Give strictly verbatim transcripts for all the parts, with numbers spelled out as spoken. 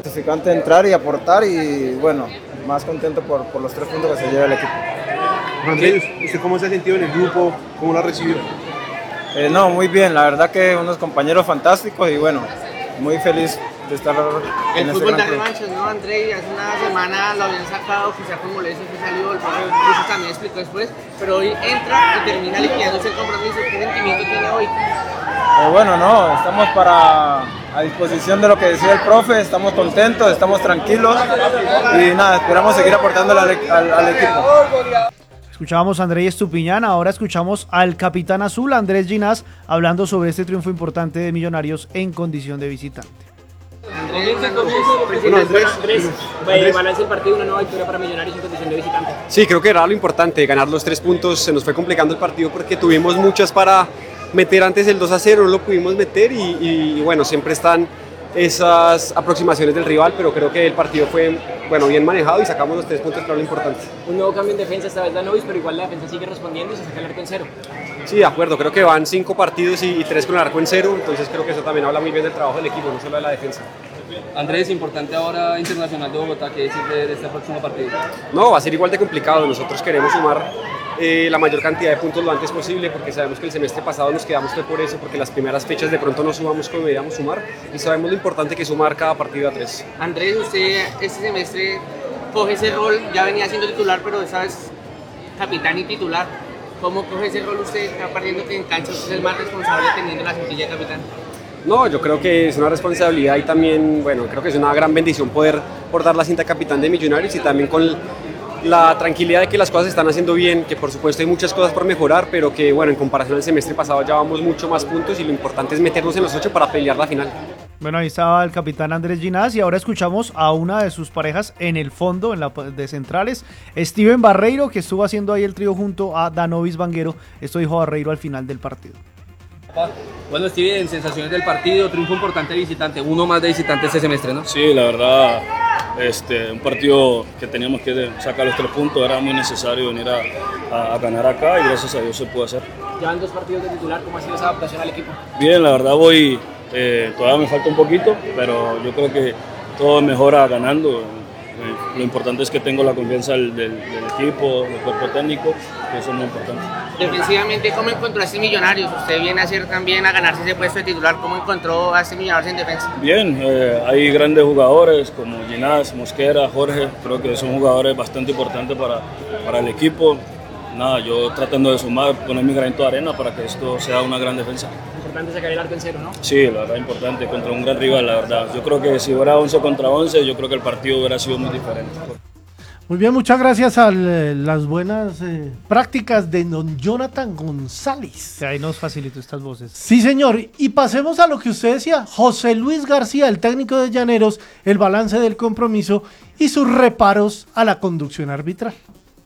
Gratificante entrar y aportar y bueno, más contento por, por los tres puntos que se lleva el equipo. Andrés, ¿usted cómo se ha sentido en el grupo? ¿Cómo lo ha recibido? Eh, no, muy bien, la verdad que unos compañeros fantásticos y bueno, muy feliz de estar en el este fútbol gran de club. revanchas, ¿no, André? Hace una semana lo habían sacado, quizá con molestias que salió, el profe Cruz también explicó después, pero hoy entra y termina liquidándose el compromiso. ¿Qué sentimiento tiene hoy? Eh, bueno, no, estamos para a disposición de lo que decía el profe, estamos contentos, estamos tranquilos y nada, esperamos seguir aportando al, al, al equipo. Escuchábamos a Andrés Estupiñán, ahora escuchamos al capitán azul Andrés Ginás hablando sobre este triunfo importante de Millonarios en condición de visitante. Andrés, bueno, Andrés, Andrés, Andrés. Balance el partido, una nueva victoria para Millonarios en condición de visitante. Sí, creo que era lo importante, ganar los tres puntos. Se nos fue complicando el partido porque tuvimos muchas para meter antes el dos a cero, no lo pudimos meter y, y bueno, siempre están esas aproximaciones del rival, pero creo que el partido fue bueno, bien manejado y sacamos los tres puntos, que era lo importante. Un nuevo cambio en defensa, esta vez Danovis, pero igual la defensa sigue respondiendo y se saca el arco en cero. Sí, de acuerdo, creo que van cinco partidos y, y tres con el arco en cero, entonces creo que eso también habla muy bien del trabajo del equipo, no solo de la defensa. Andrés, importante ahora Internacional de Bogotá, ¿qué decir de, de este próximo partido? No, va a ser igual de complicado, nosotros queremos sumar eh, la mayor cantidad de puntos lo antes posible, porque sabemos que el semestre pasado nos quedamos fue por eso, porque las primeras fechas de pronto no sumamos como debíamos sumar, y sabemos lo importante que es sumar cada partido a tres. Andrés, usted este semestre coge ese rol, ya venía siendo titular, pero esta vez capitán y titular. ¿Cómo coge ese rol usted? Está partiendo que en cancha usted es el más responsable teniendo la cintilla de capitán. No, yo creo que es una responsabilidad y también, bueno, creo que es una gran bendición poder portar la cinta capitán de Millonarios y también con la tranquilidad de que las cosas se están haciendo bien, que por supuesto hay muchas cosas por mejorar, pero que bueno, en comparación al semestre pasado ya vamos mucho más puntos y lo importante es meternos en los ocho para pelear la final. Bueno, ahí estaba el capitán Andrés Ginás y ahora escuchamos a una de sus parejas en el fondo, en la de centrales, Steven Barreiro, que estuvo haciendo ahí el trío junto a Danovis Vanguero. Esto dijo Barreiro al final del partido. Bueno, Steven, sensaciones del partido, triunfo importante de visitante, uno más de visitante este semestre, ¿no? Sí, la verdad, este, un partido que teníamos que sacar los tres puntos, era muy necesario venir a, a, a ganar acá y gracias a Dios se pudo hacer. Llevan dos partidos de titular, ¿cómo ha sido esa adaptación al equipo? Bien, la verdad voy, eh, todavía me falta un poquito, pero yo creo que todo mejora ganando. Eh, lo importante es que tengo la confianza del, del, del equipo, del cuerpo técnico, que eso es muy importante. Defensivamente, ¿cómo encontró a este Millonarios? Usted viene a hacer también a ganarse ese puesto de titular, ¿cómo encontró a este Millonarios en defensa? Bien, eh, hay grandes jugadores como Ginás, Mosquera, Jorge, creo que son jugadores bastante importantes para, para el equipo. Nada, yo tratando de sumar, poner mi granito de arena para que esto sea una gran defensa. Importante sacar el arco en cero, ¿no? Sí, la verdad, importante, contra un gran rival, la verdad. Yo creo que si hubiera once contra once, yo creo que el partido hubiera sido muy diferente. Muy bien, muchas gracias a las buenas eh, prácticas de don Jonathan González. Que ahí nos facilitó estas voces. Sí, señor. Y pasemos a lo que usted decía. José Luis García, el técnico de Llaneros, el balance del compromiso y sus reparos a la conducción arbitral.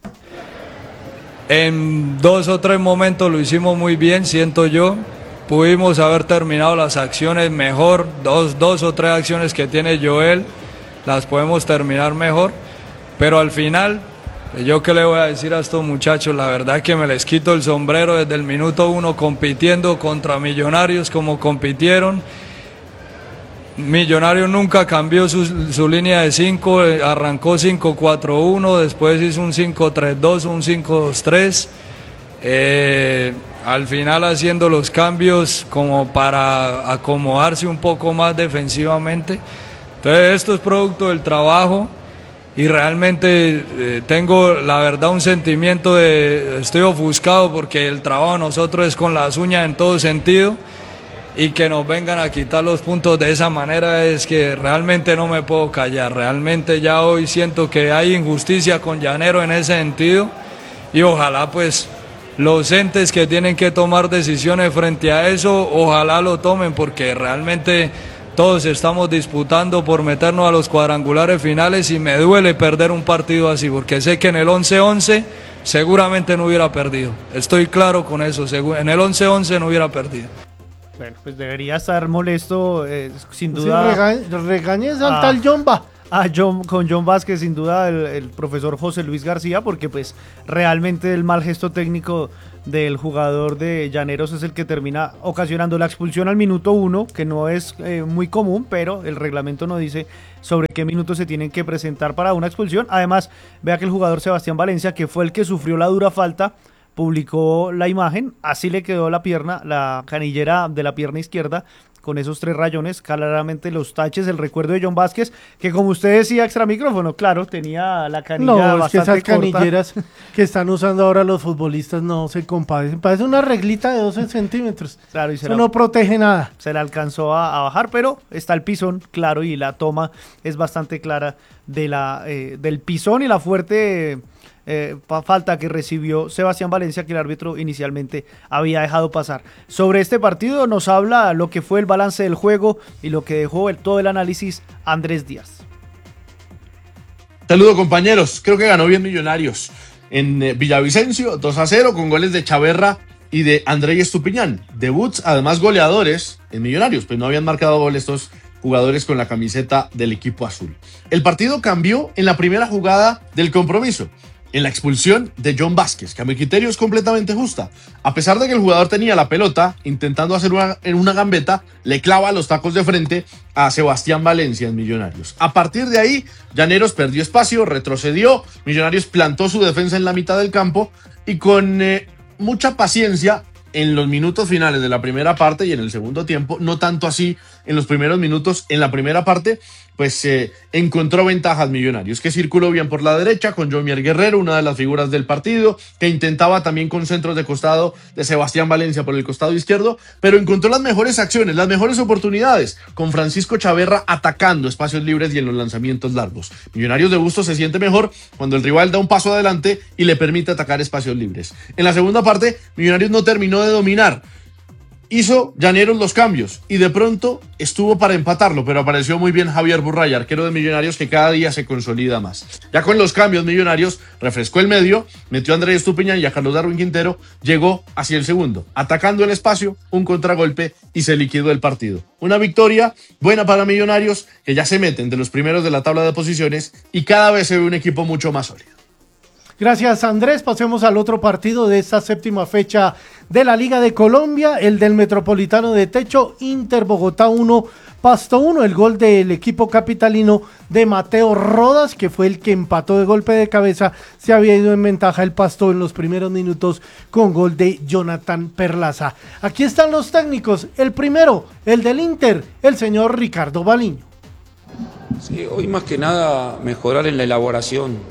En dos o tres momentos lo hicimos muy bien, siento yo. Pudimos haber terminado las acciones mejor. Dos, dos o tres acciones que tiene Joel, las podemos terminar mejor. Pero al final, yo qué le voy a decir a estos muchachos, la verdad que me les quito el sombrero desde el minuto uno compitiendo contra Millonarios como compitieron. Millonarios nunca cambió su, su línea de cinco, arrancó cinco cuatro uno, después hizo un cinco tres dos, un cinco dos tres, eh, al final haciendo los cambios como para acomodarse un poco más defensivamente. Entonces esto es producto del trabajo y realmente eh, tengo la verdad un sentimiento de, estoy ofuscado porque el trabajo de nosotros es con las uñas en todo sentido. Y que nos vengan a quitar los puntos de esa manera es que realmente no me puedo callar. Realmente ya hoy siento que hay injusticia con Llanero en ese sentido y ojalá pues los entes que tienen que tomar decisiones frente a eso, ojalá lo tomen porque realmente todos estamos disputando por meternos a los cuadrangulares finales y me duele perder un partido así porque sé que en el once once seguramente no hubiera perdido. Estoy claro con eso, en el once once no hubiera perdido. Bueno, pues debería estar molesto, eh, sin duda. Sí, regañe, regañes al tal Jomba. A John, con John Vázquez, sin duda, el, el profesor José Luis García, porque pues realmente el mal gesto técnico del jugador de Llaneros es el que termina ocasionando la expulsión al minuto uno, que no es eh, muy común, pero el reglamento no dice sobre qué minutos se tienen que presentar para una expulsión. Además, vea que el jugador Sebastián Valencia, que fue el que sufrió la dura falta, publicó la imagen, así le quedó la pierna, la canillera de la pierna izquierda, con esos tres rayones, claramente los taches, el recuerdo de John Vázquez, que como usted decía, extra micrófono, claro, tenía la canilla no, bastante es que esas corta. canilleras que están usando ahora los futbolistas no se compadecen, parece una reglita de doce centímetros, claro, y se eso la, no protege nada. Se le alcanzó a, a bajar, pero está el pisón, claro, y la toma es bastante clara de la eh, del pisón y la fuerte... Eh, falta que recibió Sebastián Valencia, que el árbitro inicialmente había dejado pasar. Sobre este partido nos habla lo que fue el balance del juego y lo que dejó el, todo el análisis Andrés Díaz. Saludos compañeros, creo que ganó bien Millonarios en eh, Villavicencio, dos a cero con goles de Chaverra y de Andrei Estupiñán, debuts además goleadores en Millonarios, pues no habían marcado gol estos jugadores con la camiseta del equipo azul. El partido cambió en la primera jugada del compromiso, en la expulsión de John Vázquez, que a mi criterio es completamente justa. A pesar de que el jugador tenía la pelota, intentando hacer una, en una gambeta, le clava los tacos de frente a Sebastián Valencia en Millonarios. A partir de ahí, Llaneros perdió espacio, retrocedió, Millonarios plantó su defensa en la mitad del campo y con eh, mucha paciencia en los minutos finales de la primera parte y en el segundo tiempo, no tanto así en los primeros minutos, en la primera parte, pues eh, encontró ventajas Millonarios, que circuló bien por la derecha con Jomier Guerrero, una de las figuras del partido, que intentaba también con centros de costado de Sebastián Valencia por el costado izquierdo, pero encontró las mejores acciones, las mejores oportunidades, con Francisco Chaverra atacando espacios libres y en los lanzamientos largos. Millonarios de Bustos se siente mejor cuando el rival da un paso adelante y le permite atacar espacios libres. En la segunda parte, Millonarios no terminó de dominar, hizo Llaneros los cambios y de pronto estuvo para empatarlo, pero apareció muy bien Javier Burray, arquero de Millonarios, que cada día se consolida más. Ya con los cambios, Millonarios refrescó el medio, metió a Andrés Estupiñán y a Carlos Darwin Quintero, llegó hacia el segundo, atacando el espacio, un contragolpe y se liquidó el partido. Una victoria buena para Millonarios, que ya se mete entre los primeros de la tabla de posiciones y cada vez se ve un equipo mucho más sólido. Gracias Andrés, pasemos al otro partido de esta séptima fecha de la Liga de Colombia, el del Metropolitano de Techo, Inter Bogotá uno, Pasto uno, el gol del equipo capitalino de Mateo Rodas, que fue el que empató de golpe de cabeza, se había ido en ventaja el Pasto en los primeros minutos con gol de Jonathan Perlaza. Aquí están los técnicos, el primero, el del Inter, el señor Ricardo Baliño. Sí, hoy más que nada mejorar en la elaboración.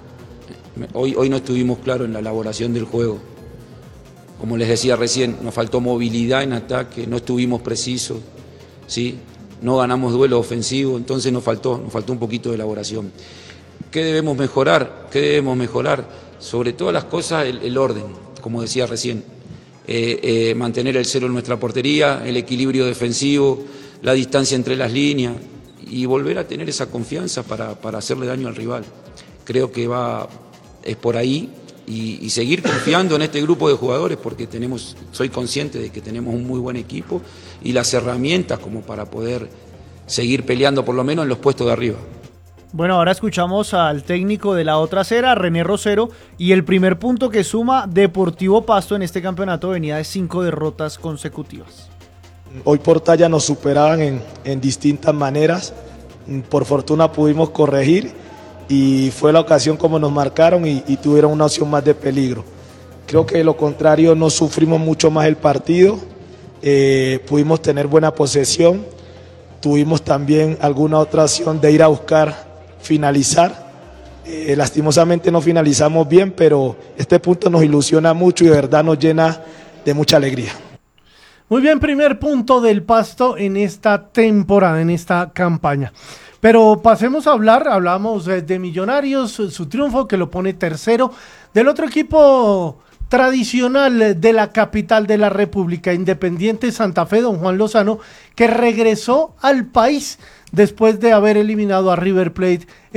Hoy, hoy no estuvimos claros en la elaboración del juego. Como les decía recién, nos faltó movilidad en ataque, no estuvimos precisos, ¿sí? No ganamos duelo ofensivo, entonces nos faltó, nos faltó un poquito de elaboración. ¿Qué debemos mejorar? ¿Qué debemos mejorar? Sobre todas las cosas, el, el orden, como decía recién. Eh, eh, mantener el cero en nuestra portería, el equilibrio defensivo, la distancia entre las líneas y volver a tener esa confianza para, para hacerle daño al rival. Creo que va... es por ahí y, y seguir confiando en este grupo de jugadores porque tenemos, soy consciente de que tenemos un muy buen equipo y las herramientas como para poder seguir peleando por lo menos en los puestos de arriba. Bueno, ahora escuchamos al técnico de la otra acera, René Rosero, y el primer punto que suma Deportivo Pasto en este campeonato venía de cinco derrotas consecutivas. Hoy por talla nos superaban en, en distintas maneras, por fortuna pudimos corregir y fue la ocasión como nos marcaron y, y tuvieron una opción más de peligro. Creo que de lo contrario no sufrimos mucho más el partido, eh, pudimos tener buena posesión, tuvimos también alguna otra opción de ir a buscar finalizar, eh, lastimosamente no finalizamos bien, pero este punto nos ilusiona mucho y de verdad nos llena de mucha alegría. Muy bien, primer punto del Pasto en esta temporada, en esta campaña. Pero pasemos a hablar, hablamos de Millonarios, su triunfo que lo pone tercero, del otro equipo tradicional de la capital de la República, Independiente Santa Fe, don Juan Lozano, que regresó al país después de haber eliminado a River Plate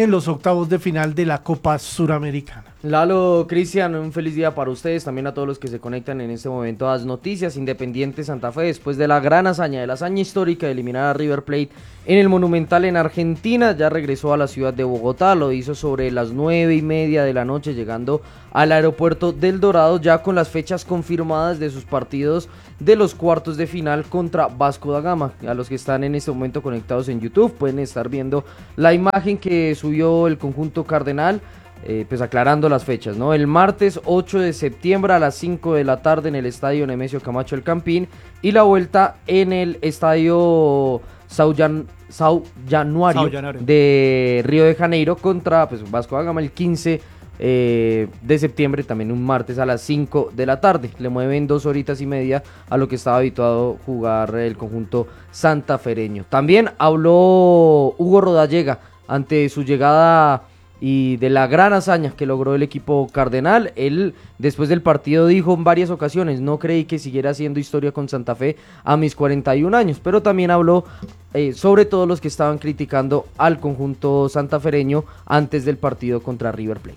en los octavos de final de la Copa Suramericana. Lalo, Cristian, un feliz día para ustedes, también a todos los que se conectan en este momento a las noticias. Independiente Santa Fe, después de la gran hazaña, de la hazaña histórica de eliminar a River Plate en el Monumental en Argentina, ya regresó a la ciudad de Bogotá, lo hizo sobre las nueve y media de la noche, llegando al aeropuerto del Dorado, ya con las fechas confirmadas de sus partidos de los cuartos de final contra Vasco da Gama. A los que están en este momento conectados en YouTube pueden estar viendo la imagen que subió el conjunto cardenal, Eh, pues aclarando las fechas, ¿no? El martes ocho de septiembre a las cinco de la tarde en el estadio Nemesio Camacho El Campín, y la vuelta en el estadio São Jan- São Januário São Januário de Río de Janeiro contra pues, Vasco da Gama el quince eh, de septiembre, también un martes a las cinco de la tarde. Le mueven dos horitas y media a lo que estaba habituado jugar el conjunto santafereño. También habló Hugo Rodallega ante su llegada y de la gran hazaña que logró el equipo cardenal. Él después del partido dijo en varias ocasiones: no creí que siguiera haciendo historia con Santa Fe a mis cuarenta y un años, pero también habló eh, sobre todos los que estaban criticando al conjunto santafereño antes del partido contra River Plate.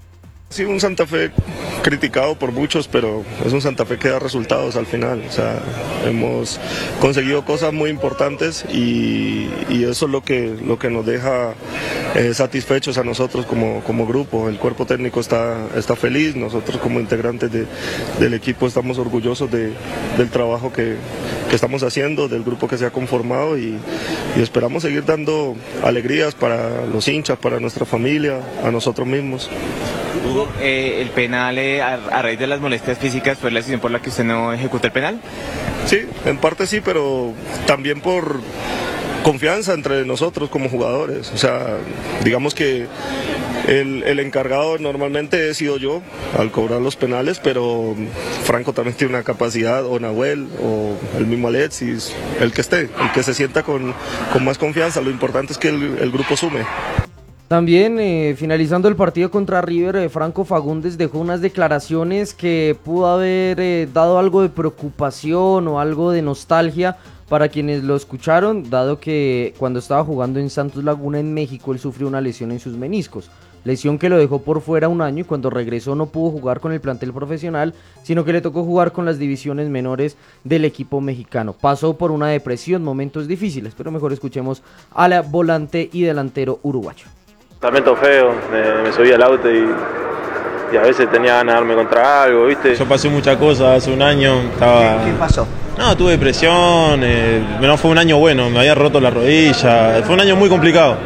Sí, un Santa Fe criticado por muchos, pero es un Santa Fe que da resultados al final. O sea, hemos conseguido cosas muy importantes y, y eso es lo que, lo que nos deja eh, satisfechos a nosotros como, como grupo. El cuerpo técnico está, está feliz, nosotros como integrantes de, del equipo estamos orgullosos de, del trabajo que, que estamos haciendo, del grupo que se ha conformado y, y esperamos seguir dando alegrías para los hinchas, para nuestra familia, a nosotros mismos. Hugo, eh, el penal eh, a, a raíz de las molestias físicas fue la decisión por la que usted no ejecutó el penal. Sí, en parte sí, pero también por confianza entre nosotros como jugadores. O sea, digamos que el, el encargado normalmente he sido yo al cobrar los penales, pero Franco también tiene una capacidad, o Nahuel, o el mismo Alexis, el que esté, el que se sienta con, con más confianza. Lo importante es que el, el grupo sume. También eh, finalizando el partido contra River, eh, Franco Fagundes dejó unas declaraciones que pudo haber eh, dado algo de preocupación o algo de nostalgia para quienes lo escucharon, dado que cuando estaba jugando en Santos Laguna en México él sufrió una lesión en sus meniscos, lesión que lo dejó por fuera un año, y cuando regresó no pudo jugar con el plantel profesional, sino que le tocó jugar con las divisiones menores del equipo mexicano. Pasó por una depresión, momentos difíciles, pero mejor escuchemos al volante y delantero uruguayo. Lamento feo, me, me subí al auto y, y a veces tenía ganas de darme contra algo, ¿viste? Yo pasé muchas cosas hace un año, estaba... ¿Qué, qué pasó? No, tuve depresión, eh, no fue un año bueno, me había roto la rodilla, fue un año muy complicado.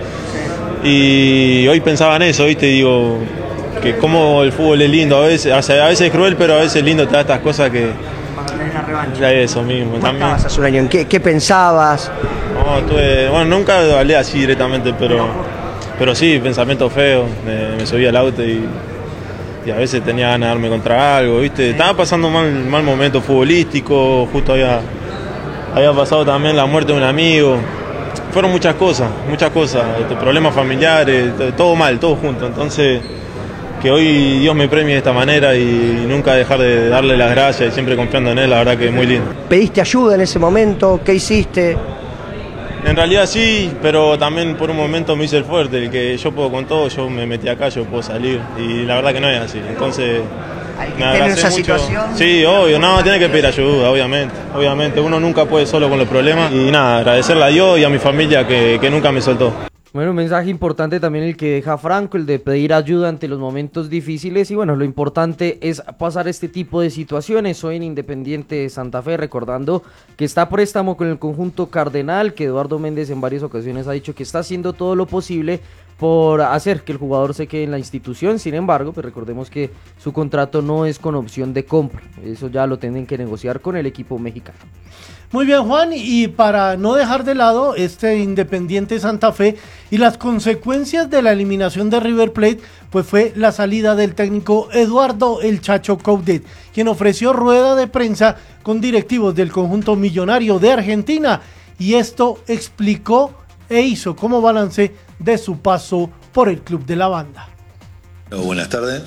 Y hoy pensaba en eso, ¿viste? Digo, que como el fútbol es lindo, a veces, o sea, a veces es cruel, pero a veces es lindo todas estas cosas que... Para tener la revancha. Ya eso mismo. ¿Cómo también. estabas hace un año? ¿En qué, qué pensabas? No, tuve, bueno, nunca hablé así directamente, pero... Pero sí, pensamiento feo, me, me subí al auto y, y a veces tenía ganas de darme contra algo, ¿viste? Estaba pasando un mal, mal momento futbolístico, justo había, había pasado también la muerte de un amigo. Fueron muchas cosas, muchas cosas, este, problemas familiares, todo mal, todo junto. Entonces, que hoy Dios me premie de esta manera y nunca dejar de darle las gracias y siempre confiando en Él, la verdad que es muy lindo. ¿Pediste ayuda en ese momento? ¿Qué hiciste? En realidad sí, pero también por un momento me hice el fuerte, el que yo puedo con todo, yo me metí acá, yo puedo salir, y la verdad que no es así, entonces Hay que me tener abracé esa mucho. situación. Sí, obvio, no, tiene que pedir ayuda, obviamente, obviamente, uno nunca puede solo con los problemas, y nada, agradecerle a Dios y a mi familia que, que nunca me soltó. Bueno, un mensaje importante también el que deja Franco, el de pedir ayuda ante los momentos difíciles, y bueno, lo importante es pasar este tipo de situaciones. Hoy en Independiente Santa Fe, recordando que está a préstamo con el conjunto cardenal, que Eduardo Méndez en varias ocasiones ha dicho que está haciendo todo lo posible por hacer que el jugador se quede en la institución. Sin embargo, pues recordemos que su contrato no es con opción de compra, eso ya lo tienen que negociar con el equipo mexicano. Muy bien, Juan, y para no dejar de lado este Independiente Santa Fe y las consecuencias de la eliminación de River Plate, pues fue la salida del técnico Eduardo El Chacho Coudet, quien ofreció rueda de prensa con directivos del conjunto millonario de Argentina, y esto explicó e hizo como balance de su paso por el club de la banda. Buenas tardes.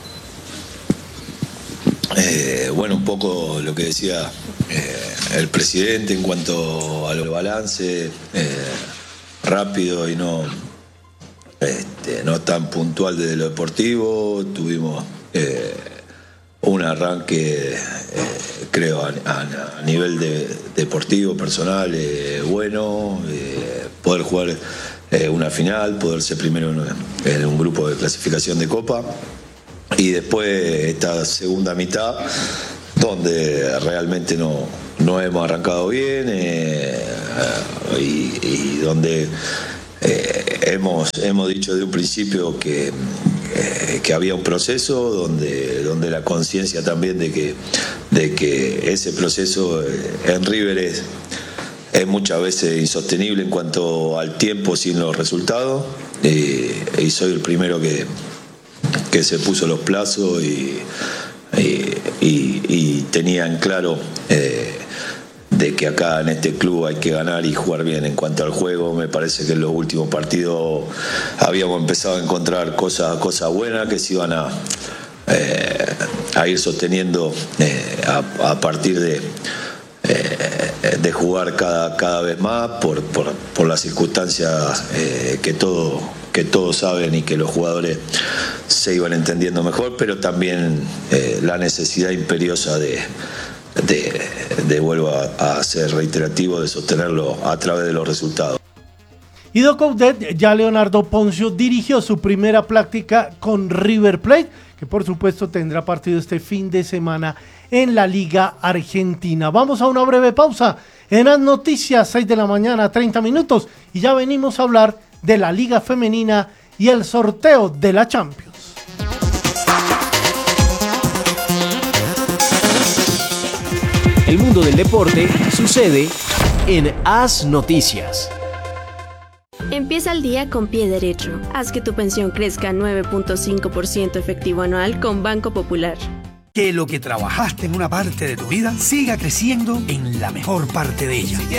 Eh, bueno, un poco lo que decía eh, el presidente en cuanto a los balances, eh, rápido y no, eh, este, no tan puntual desde lo deportivo. Tuvimos eh, un arranque, eh, creo, a, a, a nivel de, deportivo, personal, eh, bueno, eh, poder jugar eh, una final, poder ser primero en, en un grupo de clasificación de Copa, y después esta segunda mitad donde realmente no, no hemos arrancado bien eh, y, y donde eh, hemos, hemos dicho de un principio que, eh, que había un proceso donde, donde la conciencia también de que, de que ese proceso en River es, es muchas veces insostenible en cuanto al tiempo sin los resultados, y, y soy el primero que, que se puso los plazos y Y, y, y tenía en claro eh, de que acá en este club hay que ganar y jugar bien. En cuanto al juego, me parece que en los últimos partidos habíamos empezado a encontrar cosas, cosas buenas que se iban a, eh, a ir sosteniendo eh, a, a partir de, eh, de jugar cada, cada vez más por, por, por las circunstancias eh, que todo que todos saben y que los jugadores se iban entendiendo mejor, pero también eh, la necesidad imperiosa de, de, de vuelvo a, a ser reiterativo, de sostenerlo a través de los resultados. Y do Coudet, ya Leonardo Poncio dirigió su primera práctica con River Plate, que por supuesto tendrá partido este fin de semana en la Liga Argentina. Vamos a una breve pausa en las noticias, seis de la mañana, treinta minutos, y ya venimos a hablar de la Liga Femenina y el sorteo de la Champions. El mundo del deporte sucede en As Noticias. Empieza el día con pie derecho. Haz que tu pensión crezca nueve punto cinco por ciento efectivo anual con Banco Popular. Que lo que trabajaste en una parte de tu vida siga creciendo en la mejor parte de ella.